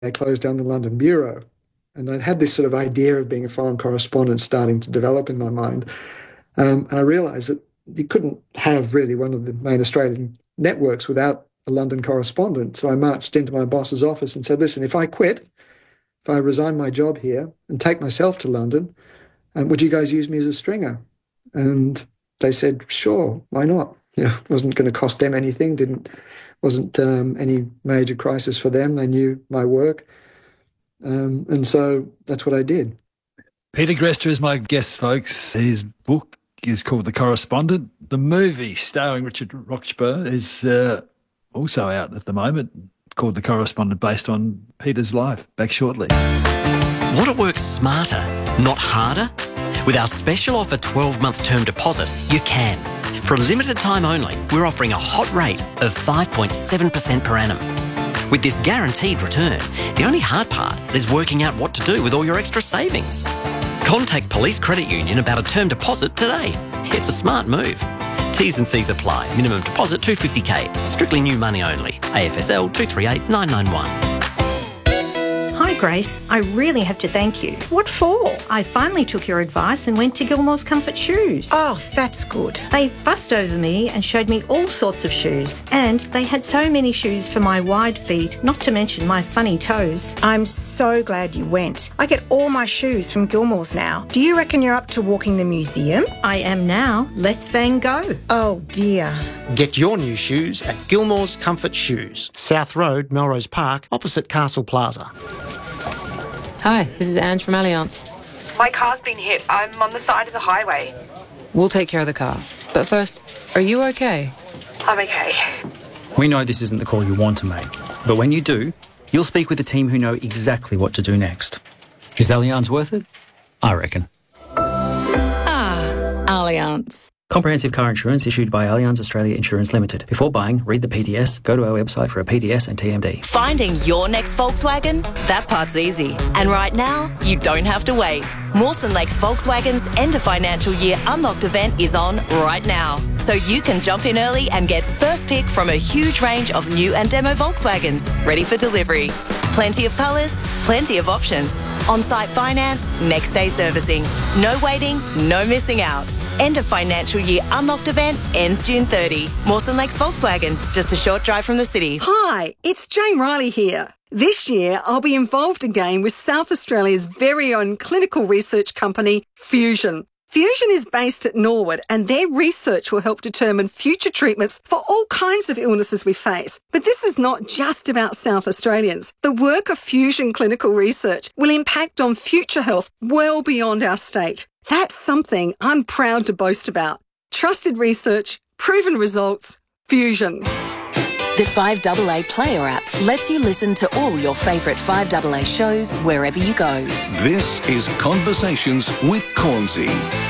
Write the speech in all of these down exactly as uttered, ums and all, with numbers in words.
they closed down the London bureau. And I had this sort of idea of being a foreign correspondent starting to develop in my mind. Um, and I realized that you couldn't have really one of the main Australian networks without a London correspondent. So I marched into my boss's office and said, listen, if I quit, if I resign my job here and take myself to London, um, would you guys use me as a stringer? And they said, sure, why not? Yeah, it wasn't going to cost them anything, didn't wasn't um, any major crisis for them. They knew my work. Um, and so that's what I did. Peter Greste is my guest, folks. His book is called The Correspondent. The movie starring Richard Roxburgh is uh, also out at the moment, called The Correspondent, based on Peter's life. Back shortly. Want to work smarter, not harder? With our special offer twelve-month term deposit, you can. For a limited time only, we're offering a hot rate of five point seven percent per annum. With this guaranteed return, the only hard part is working out what to do with all your extra savings. Contact Police Credit Union about a term deposit today. It's a smart move. T's and C's apply. Minimum deposit two hundred fifty thousand. Strictly new money only. A F S L two three eight nine nine one. Hi Grace, I really have to thank you. What for? I finally took your advice and went to Gilmore's Comfort Shoes. Oh, that's good. They fussed over me and showed me all sorts of shoes. And they had so many shoes for my wide feet, not to mention my funny toes. I'm so glad you went. I get all my shoes from Gilmore's now. Do you reckon you're up to walking the museum? I am now. Let's Van Gogh. Oh dear. Get your new shoes at Gilmore's Comfort Shoes, South Road, Melrose Park, opposite Castle Plaza. Hi, this is Ange from Allianz. My car's been hit. I'm on the side of the highway. We'll take care of the car. But first, are you okay? I'm okay. We know this isn't the call you want to make, but when you do, you'll speak with a team who know exactly what to do next. Is Allianz worth it? I reckon. Ah, Allianz. Comprehensive car insurance issued by Allianz Australia Insurance Limited. Before buying, read the P D S, go to our website for a P D S and T M D. Finding your next Volkswagen? That part's easy. And right now, you don't have to wait. Mawson Lakes Volkswagen's end of financial year unlocked event is on right now. So you can jump in early and get first pick from a huge range of new and demo Volkswagens ready for delivery. Plenty of colours, plenty of options. On-site finance, next day servicing. No waiting, no missing out. End of financial year unlocked event ends June thirtieth. Mawson Lakes Volkswagen, just a short drive from the city. Hi, it's Jane Riley here. This year, I'll be involved again with South Australia's very own clinical research company, Fusion. Fusion is based at Norwood and their research will help determine future treatments for all kinds of illnesses we face. But this is not just about South Australians. The work of Fusion Clinical Research will impact on future health well beyond our state. That's something I'm proud to boast about. Trusted research, proven results, Fusion. The five A A Player app lets you listen to all your favourite five A A shows wherever you go. This is Conversations with Cornsey.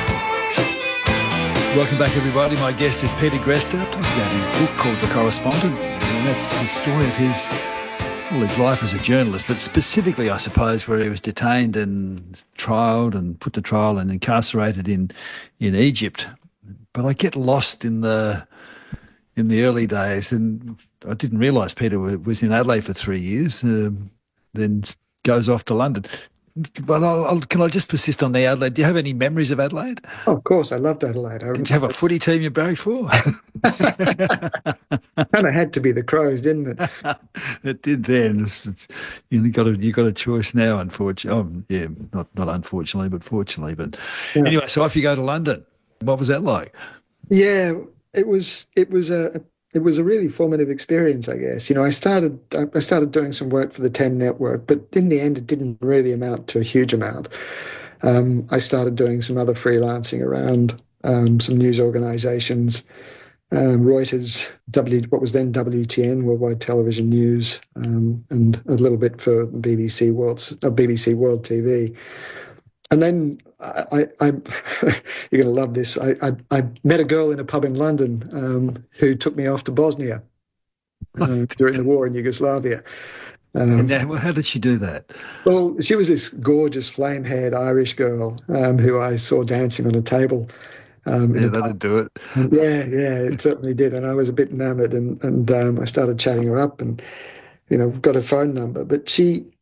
Welcome back, everybody. My guest is Peter Greste, talking about his book called The Correspondent. And that's the story of his, well, his life as a journalist, but specifically, I suppose, where he was detained and trialled and put to trial and incarcerated in, in Egypt. But I get lost in the in the early days, and I didn't realise Peter was in Adelaide for three years, um, then goes off to London. But I'll, I'll, can I just persist on the Adelaide? Do you have any memories of Adelaide? Oh, of course, I loved Adelaide. I Did you have a footy team you barracked for? Kind of had to be the Crows, didn't it? It did then. It's, it's, you got a you got a choice now, unfortunately. Oh, yeah, not not unfortunately, but fortunately. But yeah. Anyway, so off you go to London. What was that like? Yeah, it was it was a it was a really formative experience, I guess. You know, I started I started doing some work for the Ten Network, but in the end, it didn't really amount to a huge amount. Um, I started doing some other freelancing around um, some news organisations, um, Reuters, W, what was then W T N, Worldwide Television News, um, and a little bit for B B C World, uh, B B C World T V. And then I, I, I you're going to love this. I, I, I met a girl in a pub in London um, who took me off to Bosnia uh, during the war in Yugoslavia. Um, and now, well, how did she do that? Well, she was this gorgeous, flame-haired Irish girl um, who I saw dancing on a table. Um, yeah, that'd do it. Yeah, yeah, it certainly did. And I was a bit enamoured, and, and um, I started chatting her up and, you know, got her phone number. But she...